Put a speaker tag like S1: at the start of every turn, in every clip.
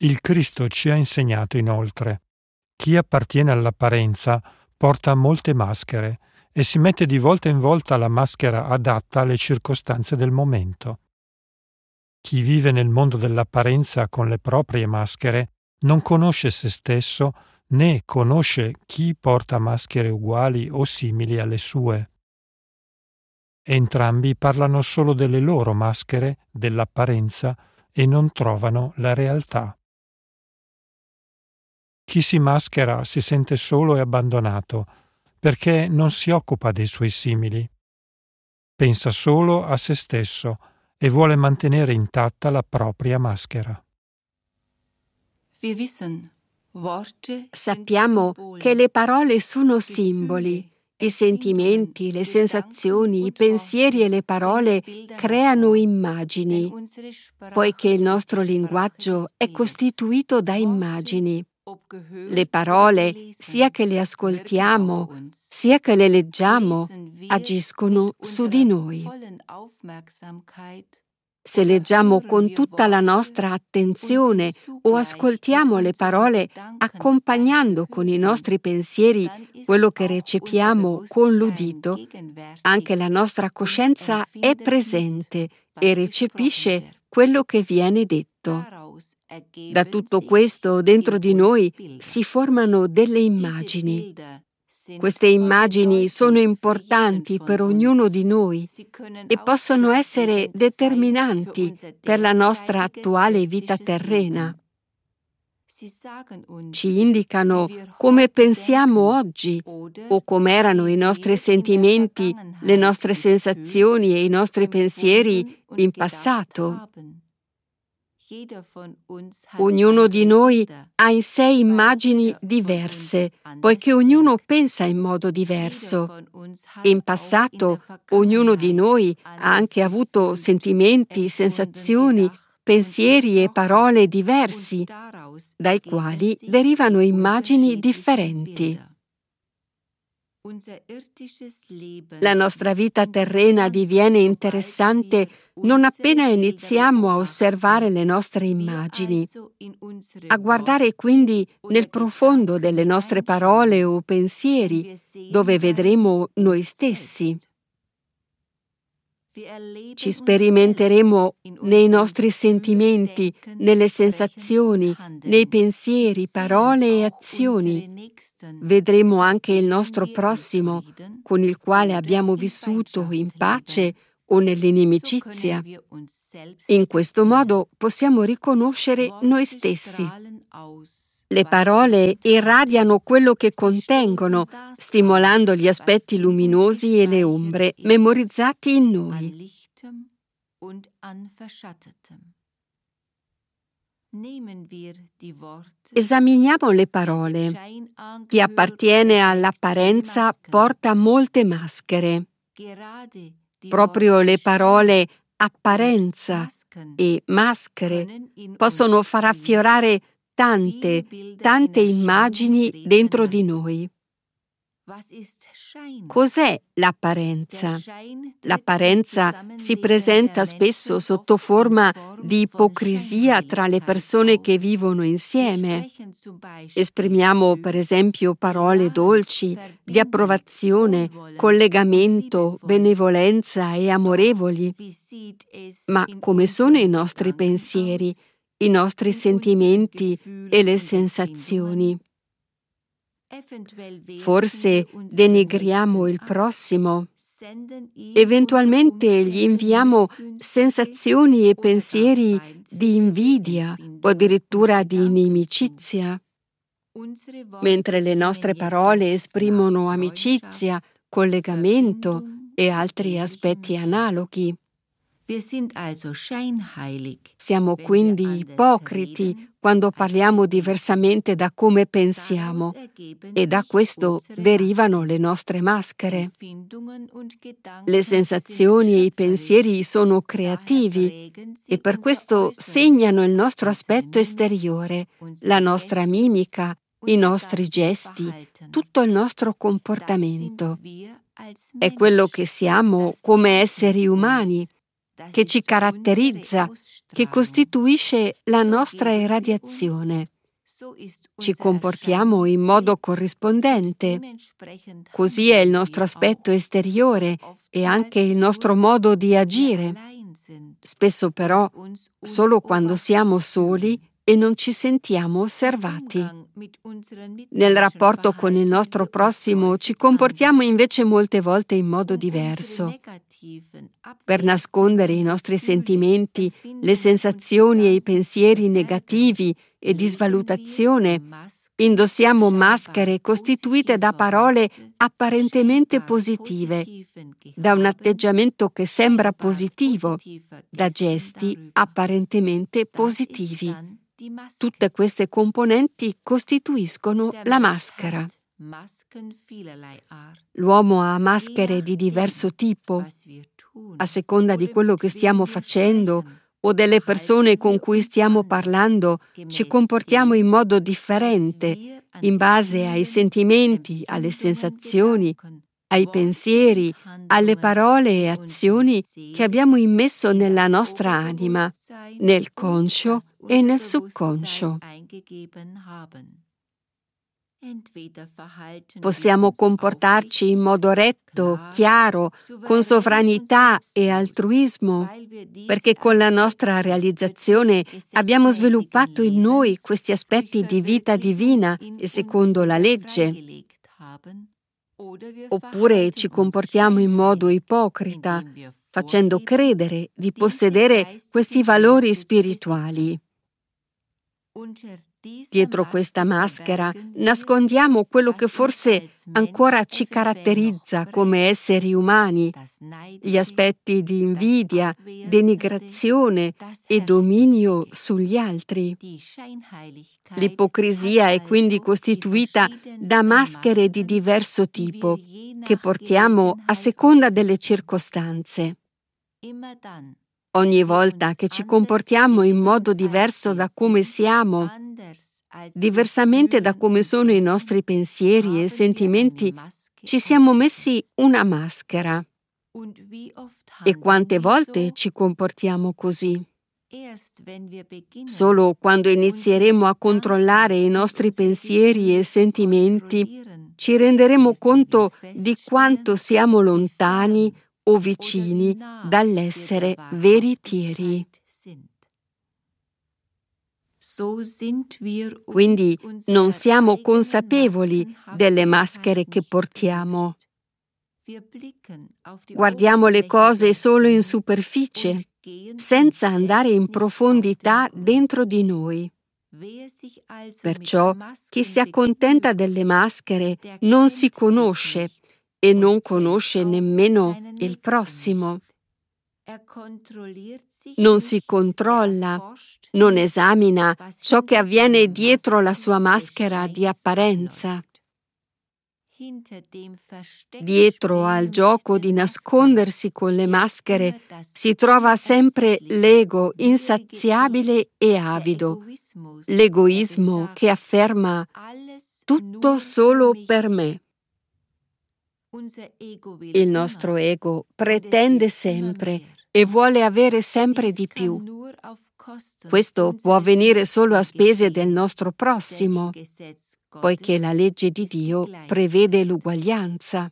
S1: Il Cristo ci ha insegnato inoltre: chi appartiene all'apparenza porta molte maschere e si mette di volta in volta la maschera adatta alle circostanze del momento. Chi vive nel mondo dell'apparenza con le proprie maschere non conosce se stesso né conosce chi porta maschere uguali o simili alle sue. Entrambi parlano solo delle loro maschere, dell'apparenza, e non trovano la realtà. Chi si maschera si sente solo e abbandonato, perché non si occupa dei suoi simili. Pensa solo a se stesso e vuole mantenere intatta la propria maschera.
S2: Sappiamo che le parole sono simboli. I sentimenti, le sensazioni, i pensieri e le parole creano immagini, poiché il nostro linguaggio è costituito da immagini. Le parole, sia che le ascoltiamo, sia che le leggiamo, agiscono su di noi. Se leggiamo con tutta la nostra attenzione o ascoltiamo le parole accompagnando con i nostri pensieri quello che recepiamo con l'udito, anche la nostra coscienza è presente e recepisce quello che viene detto. Da tutto questo dentro di noi si formano delle immagini. Queste immagini sono importanti per ognuno di noi e possono essere determinanti per la nostra attuale vita terrena. Ci indicano come pensiamo oggi o com'erano i nostri sentimenti, le nostre sensazioni e i nostri pensieri in passato. Ognuno di noi ha in sé immagini diverse, poiché ognuno pensa in modo diverso. In passato, ognuno di noi ha anche avuto sentimenti, sensazioni, pensieri e parole diversi, dai quali derivano immagini differenti. La nostra vita terrena diviene interessante non appena iniziamo a osservare le nostre immagini, a guardare quindi nel profondo delle nostre parole o pensieri, dove vedremo noi stessi. Ci sperimenteremo nei nostri sentimenti, nelle sensazioni, nei pensieri, parole e azioni. Vedremo anche il nostro prossimo, con il quale abbiamo vissuto in pace o nell'inimicizia. In questo modo possiamo riconoscere noi stessi. Le parole irradiano quello che contengono, stimolando gli aspetti luminosi e le ombre memorizzati in noi. Esaminiamo le parole. Chi appartiene all'apparenza porta molte maschere. Proprio le parole apparenza e maschere possono far affiorare tante immagini dentro di noi. Cos'è l'apparenza? L'apparenza si presenta spesso sotto forma di ipocrisia tra le persone che vivono insieme. Esprimiamo, per esempio, parole dolci, di approvazione, collegamento, benevolenza e amorevoli. Ma come sono i nostri pensieri, i nostri sentimenti e le sensazioni? Forse denigriamo il prossimo. Eventualmente gli inviamo sensazioni e pensieri di invidia o addirittura di inimicizia. Mentre le nostre parole esprimono amicizia, collegamento e altri aspetti analoghi. Siamo quindi ipocriti quando parliamo diversamente da come pensiamo e da questo derivano le nostre maschere. Le sensazioni e i pensieri sono creativi e per questo segnano il nostro aspetto esteriore, la nostra mimica, i nostri gesti, tutto il nostro comportamento. È quello che siamo come esseri umani che ci caratterizza, che costituisce la nostra irradiazione. Ci comportiamo in modo corrispondente. Così è il nostro aspetto esteriore e anche il nostro modo di agire. Spesso però, solo quando siamo soli e non ci sentiamo osservati. Nel rapporto con il nostro prossimo ci comportiamo invece molte volte in modo diverso. Per nascondere i nostri sentimenti, le sensazioni e i pensieri negativi e di svalutazione, indossiamo maschere costituite da parole apparentemente positive, da un atteggiamento che sembra positivo, da gesti apparentemente positivi. Tutte queste componenti costituiscono la maschera. L'uomo ha maschere di diverso tipo, a seconda di quello che stiamo facendo o delle persone con cui stiamo parlando, ci comportiamo in modo differente, in base ai sentimenti, alle sensazioni, ai pensieri, alle parole e azioni che abbiamo immesso nella nostra anima, nel conscio e nel subconscio. Possiamo comportarci in modo retto, chiaro, con sovranità e altruismo, perché con la nostra realizzazione abbiamo sviluppato in noi questi aspetti di vita divina e secondo la legge. Oppure ci comportiamo in modo ipocrita, facendo credere di possedere questi valori spirituali. Dietro questa maschera nascondiamo quello che forse ancora ci caratterizza come esseri umani, gli aspetti di invidia, denigrazione e dominio sugli altri. L'ipocrisia è quindi costituita da maschere di diverso tipo che portiamo a seconda delle circostanze. Ogni volta che ci comportiamo in modo diverso da come siamo, diversamente da come sono i nostri pensieri e sentimenti, ci siamo messi una maschera. E quante volte ci comportiamo così? Solo quando inizieremo a controllare i nostri pensieri e sentimenti, ci renderemo conto di quanto siamo lontani o vicini dall'essere veritieri. Quindi non siamo consapevoli delle maschere che portiamo. Guardiamo le cose solo in superficie, senza andare in profondità dentro di noi. Perciò chi si accontenta delle maschere non si conosce e non conosce nemmeno il prossimo. Non si controlla, non esamina ciò che avviene dietro la sua maschera di apparenza. Dietro al gioco di nascondersi con le maschere si trova sempre l'ego insaziabile e avido, l'egoismo che afferma tutto solo per me. Il nostro ego pretende sempre e vuole avere sempre di più. Questo può avvenire solo a spese del nostro prossimo, poiché la legge di Dio prevede l'uguaglianza.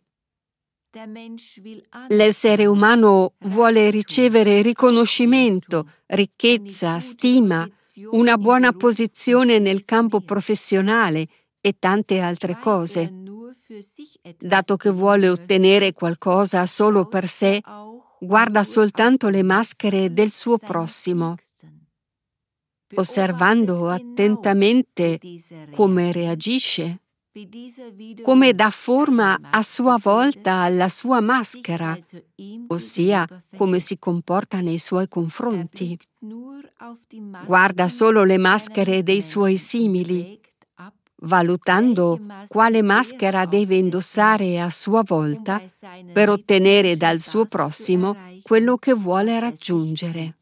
S2: L'essere umano vuole ricevere riconoscimento, ricchezza, stima, una buona posizione nel campo professionale e tante altre cose. Dato che vuole ottenere qualcosa solo per sé, guarda soltanto le maschere del suo prossimo, osservando attentamente come reagisce, come dà forma a sua volta alla sua maschera, ossia come si comporta nei suoi confronti. Guarda solo le maschere dei suoi simili, valutando quale maschera deve indossare a sua volta per ottenere dal suo prossimo quello che vuole raggiungere.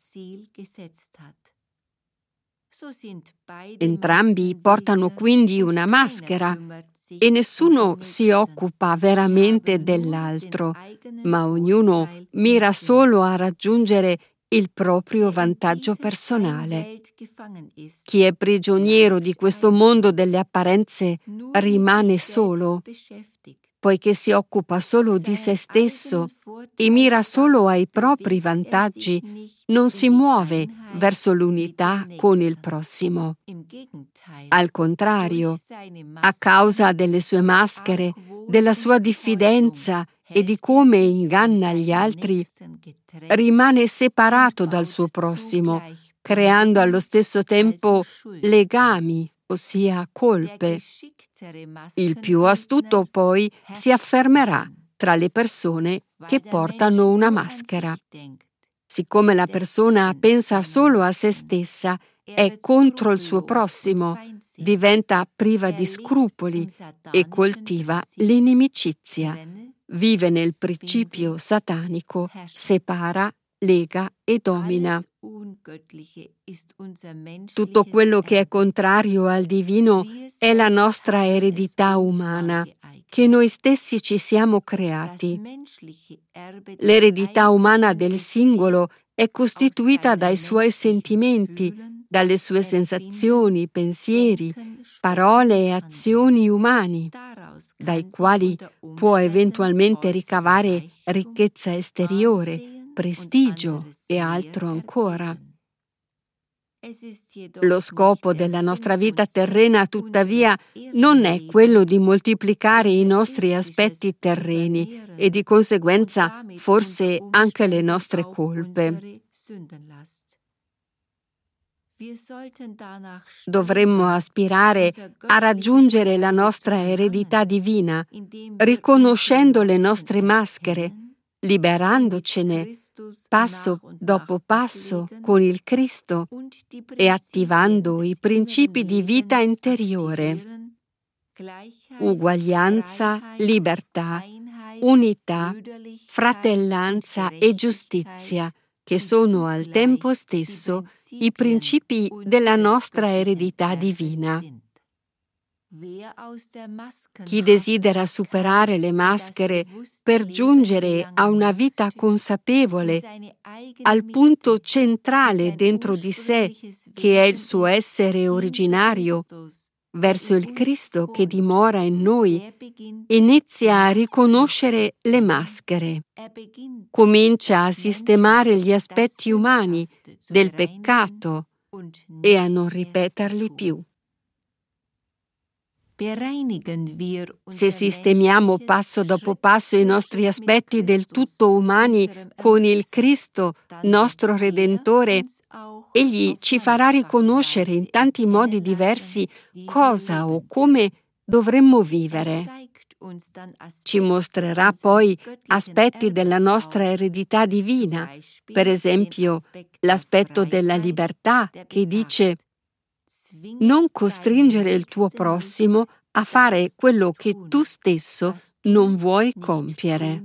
S2: Entrambi portano quindi una maschera e nessuno si occupa veramente dell'altro, ma ognuno mira solo a raggiungere il proprio vantaggio personale. Chi è prigioniero di questo mondo delle apparenze rimane solo, poiché si occupa solo di se stesso e mira solo ai propri vantaggi, non si muove verso l'unità con il prossimo. Al contrario, a causa delle sue maschere, della sua diffidenza e di come inganna gli altri, rimane separato dal suo prossimo, creando allo stesso tempo legami, ossia colpe. Il più astuto poi si affermerà tra le persone che portano una maschera. Siccome la persona pensa solo a se stessa, è contro il suo prossimo, diventa priva di scrupoli e coltiva l'inimicizia. Vive nel principio satanico, separa, lega e domina. Tutto quello che è contrario al divino è la nostra eredità umana, che noi stessi ci siamo creati. L'eredità umana del singolo è costituita dai suoi sentimenti, dalle sue sensazioni, pensieri, parole e azioni umani, dai quali può eventualmente ricavare ricchezza esteriore, prestigio e altro ancora. Lo scopo della nostra vita terrena, tuttavia, non è quello di moltiplicare i nostri aspetti terreni e di conseguenza forse anche le nostre colpe. Dovremmo aspirare a raggiungere la nostra eredità divina, riconoscendo le nostre maschere, liberandocene passo dopo passo con il Cristo e attivando i principi di vita interiore: uguaglianza, libertà, unità, fratellanza e giustizia, che sono al tempo stesso i principi della nostra eredità divina. Chi desidera superare le maschere per giungere a una vita consapevole, al punto centrale dentro di sé, che è il suo essere originario, verso il Cristo che dimora in noi, inizia a riconoscere le maschere. Comincia a sistemare gli aspetti umani del peccato e a non ripeterli più. Se sistemiamo passo dopo passo i nostri aspetti del tutto umani con il Cristo, nostro Redentore, Egli ci farà riconoscere in tanti modi diversi cosa o come dovremmo vivere. Ci mostrerà poi aspetti della nostra eredità divina, per esempio l'aspetto della libertà che dice: non costringere il tuo prossimo a fare quello che tu stesso non vuoi compiere.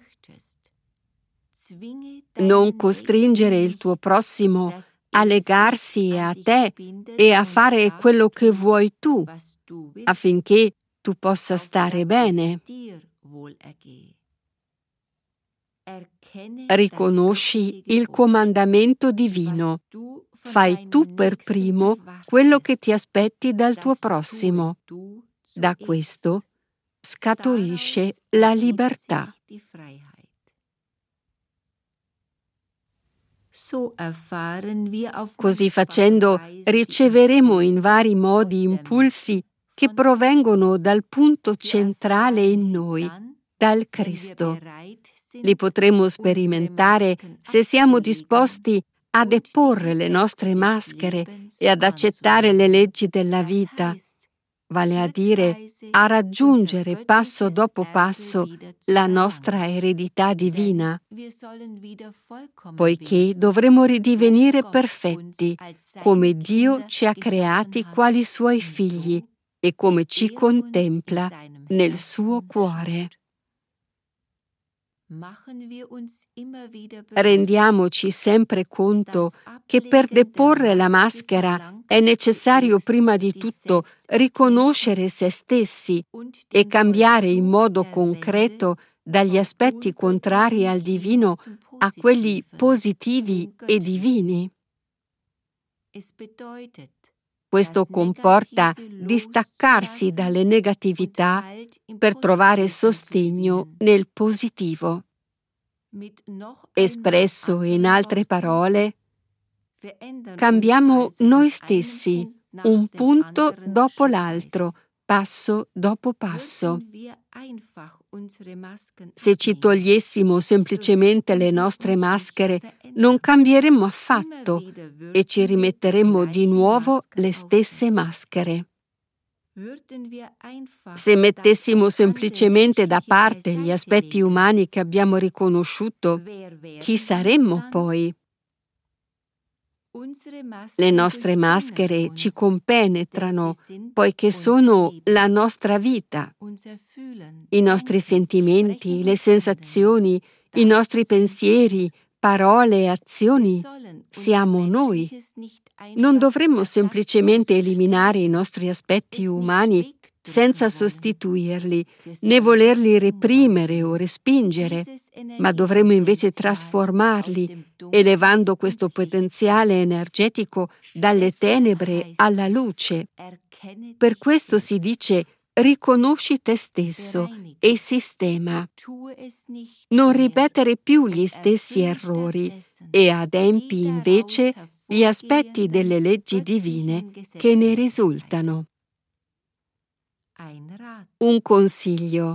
S2: Non costringere il tuo prossimo a legarsi a te e a fare quello che vuoi tu, affinché tu possa stare bene. Riconosci il comandamento divino. Fai tu per primo quello che ti aspetti dal tuo prossimo. Da questo scaturisce la libertà. Così facendo riceveremo in vari modi impulsi che provengono dal punto centrale in noi, dal Cristo. Li potremo sperimentare se siamo disposti a deporre le nostre maschere e ad accettare le leggi della vita, vale a dire a raggiungere passo dopo passo la nostra eredità divina, poiché dovremo ridivenire perfetti, come Dio ci ha creati quali Suoi figli e come ci contempla nel suo cuore. Rendiamoci sempre conto che per deporre la maschera è necessario prima di tutto riconoscere se stessi e cambiare in modo concreto dagli aspetti contrari al divino a quelli positivi e divini. Questo comporta distaccarsi dalle negatività per trovare sostegno nel positivo. Espresso in altre parole, cambiamo noi stessi, un punto dopo l'altro, passo dopo passo. Se ci togliessimo semplicemente le nostre maschere, non cambieremmo affatto e ci rimetteremmo di nuovo le stesse maschere. Se mettessimo semplicemente da parte gli aspetti umani che abbiamo riconosciuto, chi saremmo poi? Le nostre maschere ci compenetrano, poiché sono la nostra vita. I nostri sentimenti, le sensazioni, i nostri pensieri, parole e azioni siamo noi. Non dovremmo semplicemente eliminare i nostri aspetti umani senza sostituirli, né volerli reprimere o respingere, ma dovremmo invece trasformarli, elevando questo potenziale energetico dalle tenebre alla luce. Per questo si dice: riconosci te stesso e sistema. Non ripetere più gli stessi errori e adempi invece gli aspetti delle leggi divine che ne risultano. Un consiglio: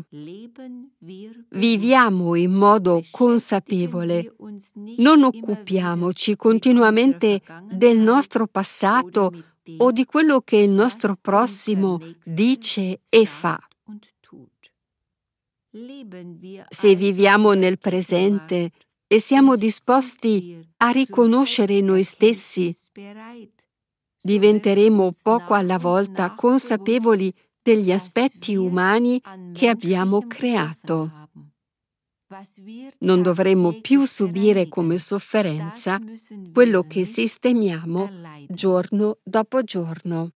S2: viviamo in modo consapevole, non occupiamoci continuamente del nostro passato o di quello che il nostro prossimo dice e fa. Se viviamo nel presente e siamo disposti a riconoscere noi stessi, diventeremo poco alla volta consapevoli degli aspetti umani che abbiamo creato. Non dovremo più subire come sofferenza quello che sistemiamo giorno dopo giorno.